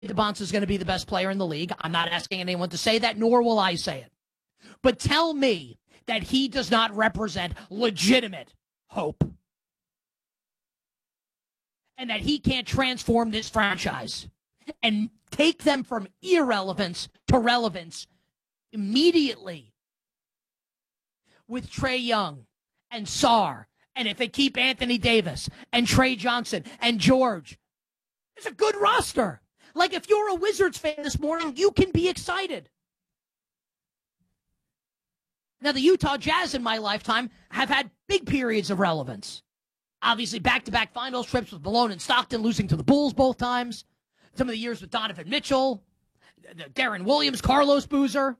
DeBonce is going to be the best player in the league. I'm not asking anyone to say that, nor will I say it. But tell me that he does not represent legitimate hope and that he can't transform this franchise and take them from irrelevance to relevance immediately with Trae Young and Sarr, and if they keep Anthony Davis and Trey Johnson and George. It's a good roster. Like, if you're a Wizards fan this morning, you can be excited. Now, the Utah Jazz in my lifetime have had big periods of relevance. Obviously, back-to-back finals trips with Malone and Stockton, losing to the Bulls both times. Some of the years with Donovan Mitchell, Darren Williams, Carlos Boozer.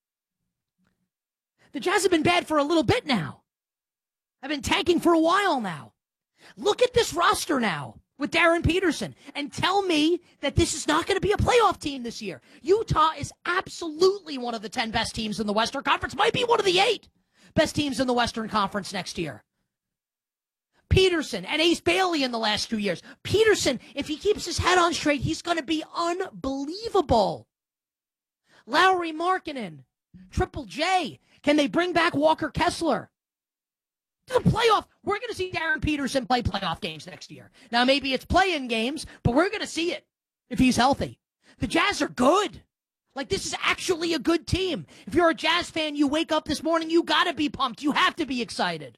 The Jazz have been bad for a little bit now. I've been tanking for a while now. Look at this roster now with Darren Peterson and tell me that this is not going to be a playoff team this year. Utah is absolutely one of the 10 best teams in the Western Conference, might be one of the 8 best teams in the Western Conference next year. Peterson and Ace Bailey in the last 2 years. Peterson, if he keeps his head on straight, he's going to be unbelievable. Lauri Markkanen, Triple J. Can they bring back Walker Kessler? To the playoff, we're going to see Darren Peterson play playoff games next year. Now, maybe it's play-in games, but we're going to see it if he's healthy. The Jazz are good. Like, this is actually a good team. If you're a Jazz fan, you wake up this morning, you got to be pumped. You have to be excited.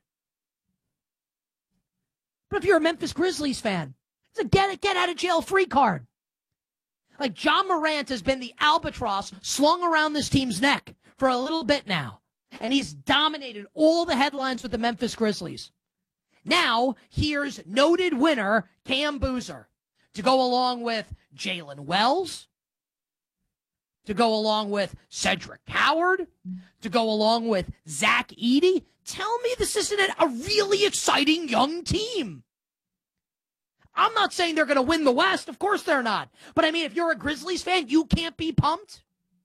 But if you're a Memphis Grizzlies fan, it's a get-out-of-jail-free card. Like, John Morant has been the albatross slung around this team's neck for a little bit now. And he's dominated all the headlines with the Memphis Grizzlies. Now, here's noted winner Cam Boozer to go along with Jalen Wells, to go along with Cedric Howard, to go along with Zach Edey. Tell me this isn't a really exciting young team. I'm not saying they're going to win the West. Of course they're not. But, I mean, if you're a Grizzlies fan, you can't be pumped.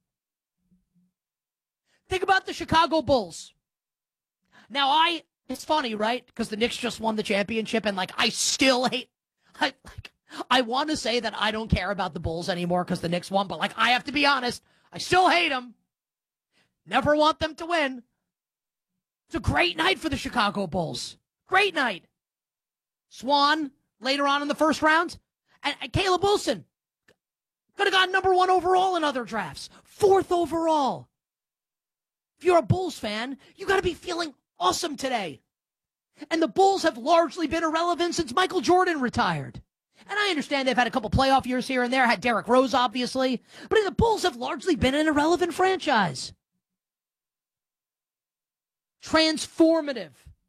Think about the Chicago Bulls. Now, it's funny, right? Because the Knicks just won the championship, and, like, I still hate, I want to say that I don't care about the Bulls anymore because the Knicks won, but, like, I have to be honest, I still hate them. Never want them to win. It's a great night for the Chicago Bulls. Great night. Swan, later on in the first round, and Caleb Wilson could have gotten number 1 overall in other drafts. 4th overall. If you're a Bulls fan, you got to be feeling awesome today. And the Bulls have largely been irrelevant since Michael Jordan retired. And I understand they've had a couple playoff years here and there, had Derrick Rose, obviously. But the Bulls have largely been an irrelevant franchise. Transformative.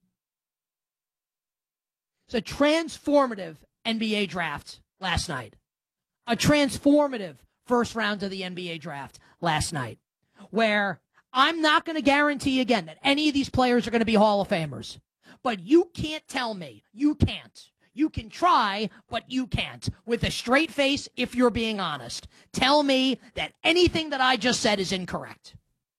It's a transformative NBA draft last night. A transformative first round of the NBA draft last night. Where I'm not going to guarantee again that any of these players are going to be Hall of Famers. But you can't tell me. You can't. You can try, but you can't. With a straight face, if you're being honest. Tell me that anything that I just said is incorrect.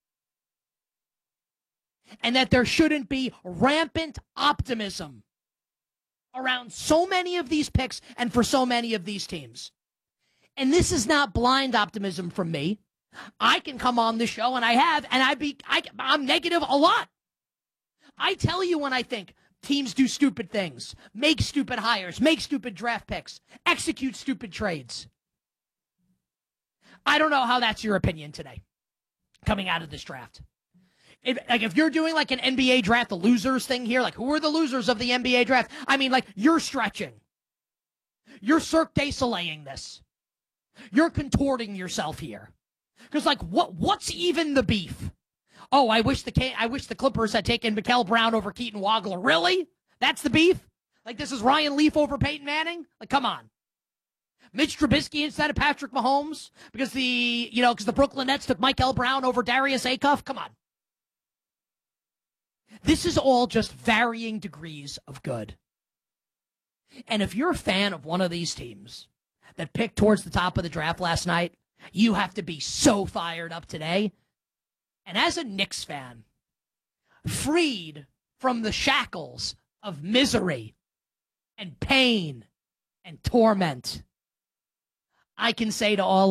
And that there shouldn't be rampant optimism around so many of these picks and for so many of these teams. And this is not blind optimism from me. I can come on the show, and I have, and I'm negative a lot. I tell you when I think teams do stupid things, make stupid hires, make stupid draft picks, execute stupid trades. I don't know how that's your opinion today, coming out of this draft. If you're doing like an NBA draft, the losers thing here, like who are the losers of the NBA draft? I mean, like you're stretching. You're Cirque du Soleil-ing this. You're contorting yourself here. Because, like, what's even the beef? Oh, I wish the Clippers had taken Mikael Brown over Keaton Wagler. Really? That's the beef? Like, this is Ryan Leaf over Peyton Manning? Like, come on. Mitch Trubisky instead of Patrick Mahomes because the Brooklyn Nets took Mikael Brown over Darius Acuff? Come on. This is all just varying degrees of good. And if you're a fan of one of these teams that picked towards the top of the draft last night, you have to be so fired up today. And as a Knicks fan, freed from the shackles of misery and pain and torment, I can say to all